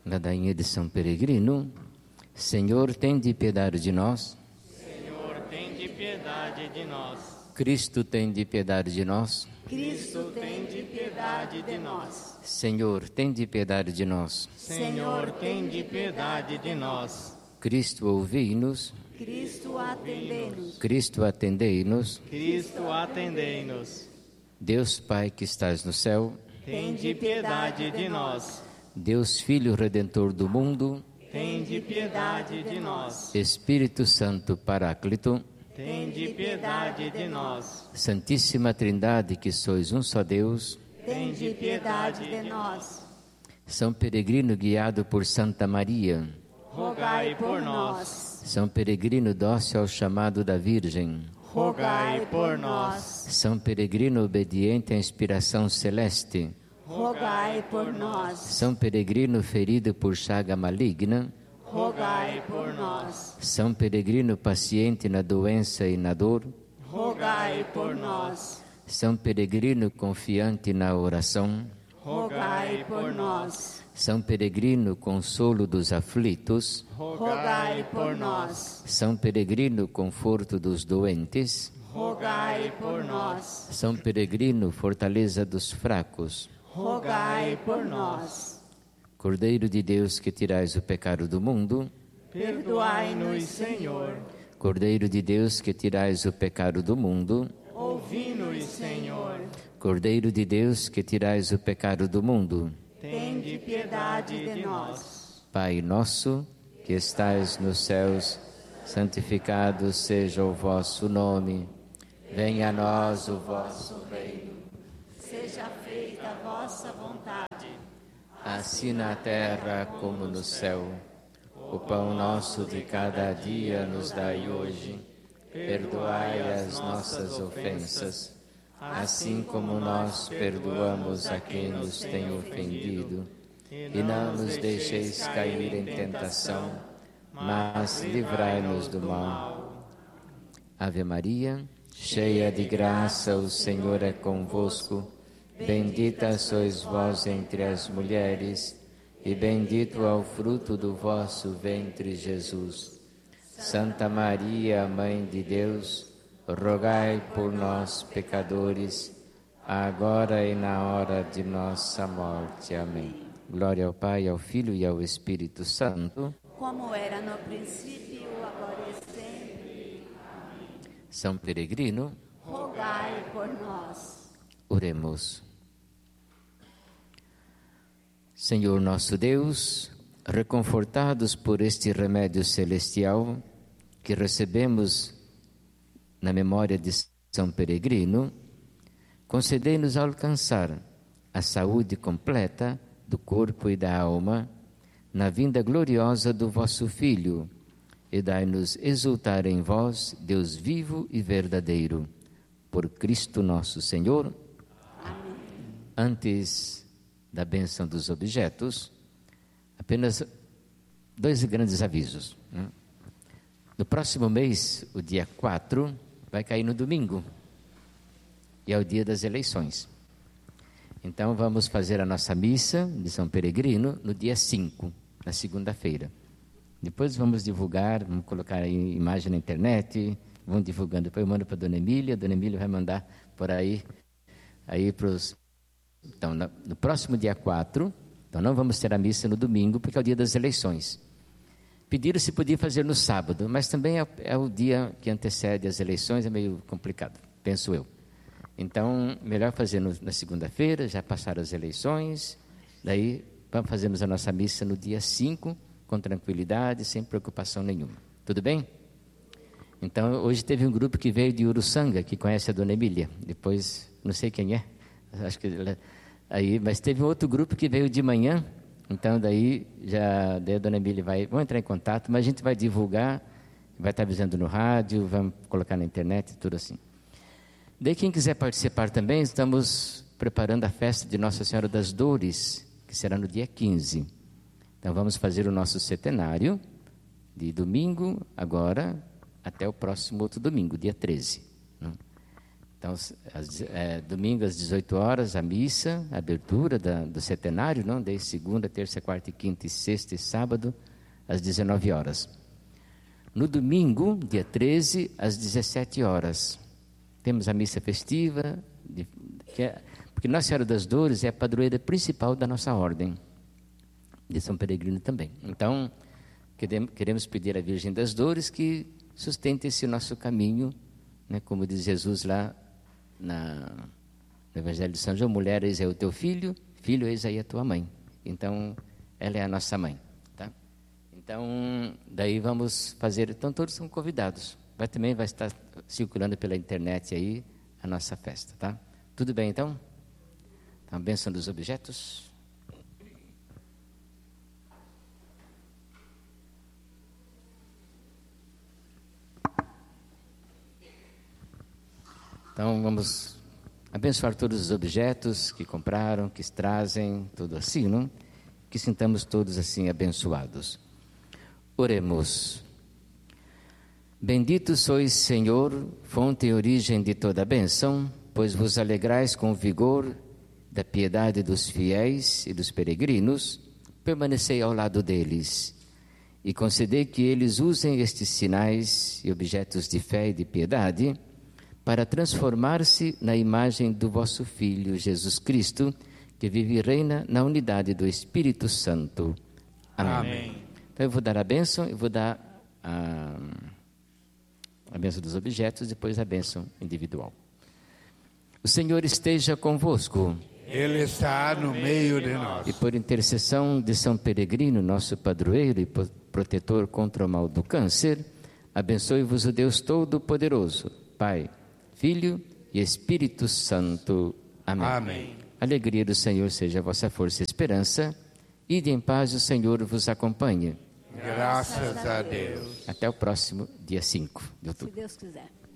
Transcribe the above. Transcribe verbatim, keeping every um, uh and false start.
Ladainha de São Peregrino. Senhor, tende piedade de nós. Senhor, tende piedade de nós. Cristo, tende piedade de nós. Cristo, tende piedade de nós. Senhor, tende piedade de nós. Senhor, tende piedade de nós. Cristo, ouvi-nos. Cristo, atendei-nos. Cristo, atendei-nos. Cristo, atendei-nos. Deus Pai que estás no céu, Tende piedade de nós. Deus Filho Redentor do mundo, Tende piedade de nós. Espírito Santo Paráclito, Tende piedade de nós. Santíssima Trindade que sois um só Deus, Tende piedade de nós. São Peregrino guiado por Santa Maria, Rogai por nós. São Peregrino dócil ao chamado da Virgem, Rogai por nós. São Peregrino obediente à inspiração celeste, Rogai por nós. São Peregrino ferido por chaga maligna, Rogai por nós. São Peregrino paciente na doença e na dor, Rogai por nós. São Peregrino confiante na oração, Rogai por nós. São Peregrino consolo dos aflitos, Rogai por nós. São Peregrino conforto dos doentes, Rogai por nós. São Peregrino fortaleza dos fracos, Rogai por nós. Cordeiro de Deus que tirais o pecado do mundo, Perdoai-nos, Senhor. Cordeiro de Deus que tirais o pecado do mundo, Ouvi-nos, Senhor. Cordeiro de Deus que tirais o pecado do mundo, Tende piedade de nós. Pai nosso que estais nos céus, santificado seja o vosso nome. Venha a nós o vosso reino. Seja feita a vossa vontade, Assim na terra como no céu. O pão nosso de cada dia nos dai hoje. Perdoai as nossas ofensas, assim como nós perdoamos a quem nos tem ofendido. E não nos deixeis cair em tentação, mas livrai-nos do mal. Ave Maria, cheia de graça, o Senhor é convosco. Bendita sois vós entre as mulheres, e bendito é o fruto do vosso ventre, Jesus. Santa Maria, Mãe de Deus, rogai por nós, pecadores, agora e na hora de nossa morte. Amém. Glória ao Pai, ao Filho e ao Espírito Santo, como era no princípio, agora e sempre. São Peregrino, Rogai por nós. oremos. Senhor nosso Deus, reconfortados por este remédio celestial que recebemos na memória de São Peregrino, concedei-nos alcançar a saúde completa do corpo e da alma na vinda gloriosa do vosso Filho, e dai-nos exultar em vós, Deus vivo e verdadeiro, por Cristo nosso Senhor. Amém. Antes da bênção dos objetos, apenas dois grandes avisos. No próximo mês, o dia quatro, vai cair no domingo, e é o dia das eleições. Então vamos fazer a nossa missa de São Peregrino no dia cinco, na segunda-feira. Depois vamos divulgar, vamos colocar aí imagem na internet, vamos divulgando. Depois eu mando para a Dona Emília, a Dona Emília vai mandar por aí, aí para os... Então, no, no próximo dia quatro, então não vamos ter a missa no domingo, porque é o dia das eleições. Pediram se podia fazer no sábado, mas também é, é o dia que antecede as eleições, é meio complicado, penso eu. Então, melhor fazer no, na segunda-feira, já passaram as eleições, daí vamos fazermos a nossa missa no dia cinco, com tranquilidade, sem preocupação nenhuma. Tudo bem? Então, hoje teve um grupo que veio de Uruçanga, que conhece a Dona Emília. Depois, não sei quem é, acho que ela, aí, mas teve um outro grupo que veio de manhã. Então, daí, já, daí a Dona Emília vai, vamos entrar em contato, mas a gente vai divulgar, vai estar avisando no rádio, vamos colocar na internet, tudo assim. Daí, quem quiser participar também, estamos preparando a festa de Nossa Senhora das Dores, que será no dia quinze. Então, vamos fazer o nosso centenário, de domingo, agora, até o próximo outro domingo, dia treze. Então, às, é, domingo às dezoito horas, a missa, a abertura da, do centenário, não? Desde segunda, terça, quarta, e quinta, e sexta e sábado, às dezenove horas. No domingo, dia treze, às dezessete horas, temos a missa festiva, de, que é, porque Nossa Senhora das Dores é a padroeira principal da nossa ordem, de São Peregrino também. Então, queremos, queremos pedir à Virgem das Dores que sustente esse nosso caminho, né? Como diz Jesus lá na, no Evangelho de São João: mulher, eis aí o teu filho, filho, eis aí a tua mãe. Então, ela é a nossa mãe. Tá? Então, daí vamos fazer, então todos são convidados. Vai, também vai estar circulando pela internet aí a nossa festa, tá? Tudo bem, então? Então, a bênção dos objetos. Então, vamos abençoar todos os objetos que compraram, que trazem, tudo assim, não? Que sintamos todos assim abençoados. Oremos. Bendito sois, Senhor, fonte e origem de toda a bênção, pois vos alegrais com o vigor da piedade dos fiéis e dos peregrinos, permanecei ao lado deles e concedei que eles usem estes sinais e objetos de fé e de piedade para transformar-se na imagem do vosso Filho, Jesus Cristo, que vive e reina na unidade do Espírito Santo. Amém. Amém. Então eu vou dar a bênção, eu vou dar a, a bênção dos objetos, depois a bênção individual. O Senhor esteja convosco. Ele está no meio de nós. E por intercessão de São Peregrino, nosso padroeiro e protetor contra o mal do câncer, abençoe-vos o Deus Todo-Poderoso, Pai, Filho e Espírito Santo. Amém. Amém. A alegria do Senhor seja a vossa força e esperança. Ide em paz, o Senhor vos acompanhe. Graças a Deus. Até o próximo dia cinco de outubro. Se Deus quiser.